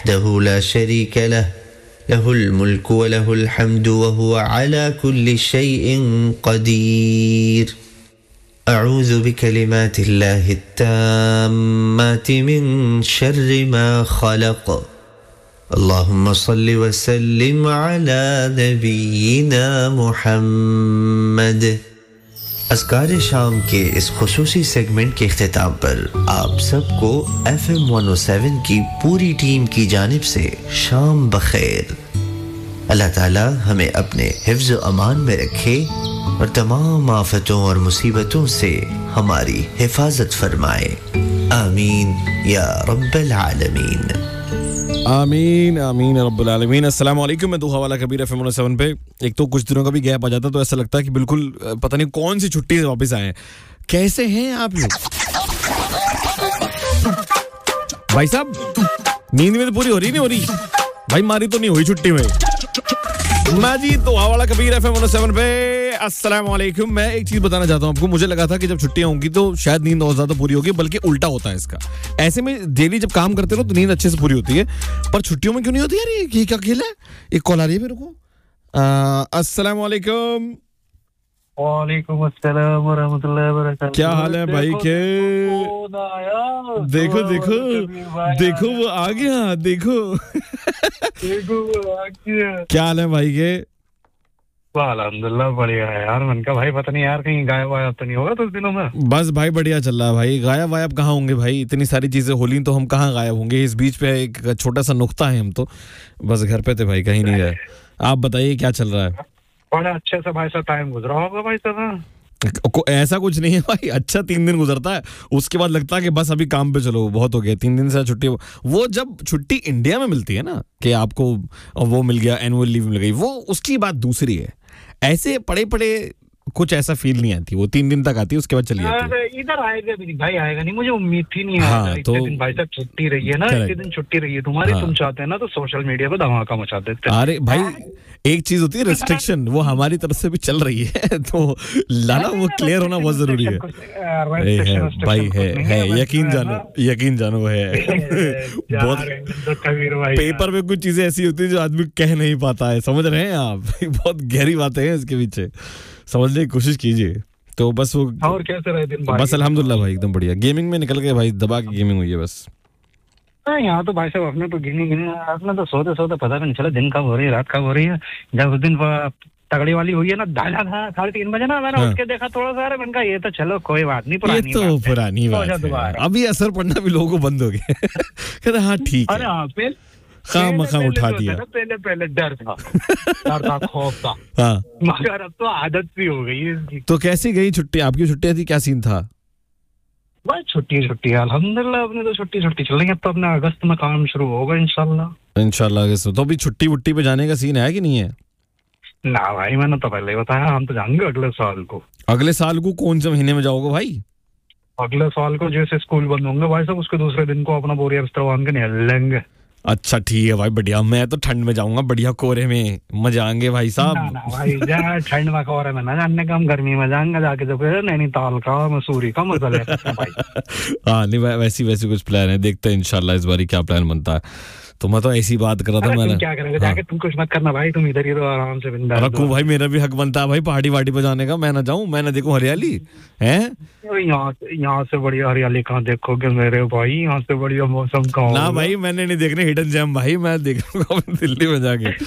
वहदहु ला शरीक लह लहुल मुल्कु व लहुल हम्दु व हुवा अला कुल्लि शैइन क़दीर। अऊज़ु बिकलिमातिल्लाहि त्ताम्माति मिन शर्रि मा खलक़। अल्लाहुम्मा सल्लि व सल्लिम अला नबीना मुहम्मद। अस्कार शाम के इस खुसूसी सेगमेंट के इख्तिताम पर आप सबको FM 107 की पूरी टीम की जानिब से शाम बखैर। अल्लाह ताला हमें अपने हिफ्ज़ व अमान में रखे और तमाम आफतों और मुसीबतों से हमारी हिफाजत फरमाए। आमीन या रब्बल आलमीन। आमीन आमीन रब्बुल आलमीन। अस्सलाम वालेकुम। मैं दुआ वाला कबीर FM 107 पे। एक तो कुछ दिनों का भी गैप आ जाता तो ऐसा लगता है कि बिल्कुल पता नहीं कौन सी छुट्टी से वापस आए हैं। कैसे हैं आप लोग भाई साहब? नींद में तो पूरी हो रही नहीं हो रही भाई? मारी तो नहीं हुई छुट्टी में? माजी दुआ वाला कबीर FM 107 पे। अस्सलाम वालेकुम। मैं एक चीज बताना चाहता हूँ आपको। मुझे लगा था कि जब छुट्टियां होंगी तो शायद नींद और ज्यादा पूरी होगी, बल्कि उल्टा होता है इसका। ऐसे में डेली जब काम करते रहो तो नींद अच्छे से पूरी होती है, पर छुट्टियों में क्यों नहीं होती यार? ये क्या खेल है? एक कॉल आ रही है मेरे को। अस्सलाम वालेकुम। वालेकुम अस्सलाम व रहमतुल्लाहि व बरकातहू। क्या हाल है भाई के? देखो देखो देखो वो आ गया। देखो क्या हाल है भाई के? अल्हम्दुलिल्लाह बढ़िया है यार। मन का भाई पता नहीं यार कहीं गायब वायब तो नहीं होगा कुछ दिनों में? बस भाई बढ़िया चल रहा है भाई। गायब वायब कहाँ होंगे भाई? इतनी सारी चीजें होली तो हम कहाँ गायब होंगे। इस बीच पे एक छोटा सा नुक्ता है, हम तो बस घर पे थे भाई, कहीं नहीं गए। आप बताइए क्या चल रहा है? बड़ा अच्छे से भाई साहब टाइम गुजरा होगा भाई साहब। ऐसा कुछ नहीं है भाई। अच्छा 3 दिन गुजरता है, उसके बाद लगता है कि बस अभी काम पे चलो, बहुत हो गया 3 दिन से छुट्टी। वो जब छुट्टी इंडिया में मिलती है ना कि आपको वो मिल गया, एनुअल लीव मिल गई, वो उसकी बात दूसरी है। ऐसे पड़े पड़े कुछ ऐसा फील नहीं आती। वो 3 दिन तक आती है, उसके बाद चली जाती है। इधर आएगा भी नहीं भाई, आएगा नहीं। मुझे उम्मीद थी नहीं। हाँ, तो दिन भाई साहब छुट्टी रही है ना, इतने दिन छुट्टी रही है तुम्हारी। हाँ। तुम चाहते हैं ना तो सोशल मीडिया पे धमाका मचा देते हैं। अरे भाई एक चीज होती है रिस्ट्रिक्शन, वो हमारी तरफ से भी चल रही है, तो लाना वो क्लियर होना बहुत जरूरी है। भाई है यकीन जानो, यकीन जानो है। बहुत पेपर में कुछ चीजें ऐसी होती है जो आदमी कह नहीं पाता है, समझ रहे हैं आप? बहुत गहरी बातें हैं इसके पीछे, समझने की कोशिश कीजिए। तो बस वो और कैसे रहे दिन भाई? बस अल्हम्दुलिल्लाह भाई एकदम बढ़िया। गेमिंग में निकल गए भाई, दबा की गेमिंग हुई है बस। यहाँ तो भाई साहब अपने तो अपने तो सोते सोते पता भी नहीं चला दिन कब हो रही है, रात कब हो रही है। जब उस दिन तगड़ी वाली हुई है ना, 3:30 बजे ना, मैंने उठ के देखा थोड़ा सा। मैंने कहा ये तो चलो कोई बात नहीं, पुरानी ये तो पुरानी बात है। अभी असर पड़ना भी लोगों को बंद हो गया। कहते हाँ ठीक है। अरे खामखा उठा दिया। पहले डर था खौफ था। हाँ मगर अब तो आदत भी हो गई है इसकी। तो कैसी गई छुट्टी? आपकी छुट्टियां थी, क्या सीन था? बस छुट्टी अल्हम्दुलिल्लाह अपने तो छुट्टी चल रही है। अब तो अपने अगस्त में काम शुरू होगा इंशाल्लाह अगस्त। तो अभी छुट्टी वुट्टी पे जाने का सीन है कि नहीं है? ना भाई मैंने तो पहले ही बताया, हम तो जाएंगे अगले साल को। अगले साल को कौन से महीने में जाओगे भाई? अगले साल को जैसे स्कूल बंद होंगे भाई साहब, उसके दूसरे दिन को अपना बोरिया बिस्तर बांध के निकल लेंगे। अच्छा ठीक है भाई बढ़िया। मैं तो ठंड में जाऊंगा, बढ़िया कोहरे में मजा आएंगे भाई साहब। ना भाई ठंड में कोहरे में ना जानने का, हम गर्मी में जाएंगे, जाके जब नैनीताल का मसूरी का मजा ले सकते हैं भाई। हाँ नहीं वैसी कुछ प्लान है, देखते हैं इंशाल्लाह इस बारी क्या प्लान बनता है। तो मैं तो ऐसी बात कर रहा था। मैंने क्या करेंगे जाके? तुम कुछ मत करना भाई, तुम इधर ही रहो आराम से बिंदास। रखूं भाई, मेरा भी हक बनता है भाई पहाड़ी वाड़ी पे जाने का। मैं ना जाऊं, मैं ना देखूं हरियाली है? यहाँ से बढ़िया हरियाली कहाँ देखोगे मेरे भाई? यहाँ से बढ़िया मौसम कहाँ? ना भाई मैंने नहीं देखने हिडन जेम भाई, मैं देखूंगा दिल्ली में जाके।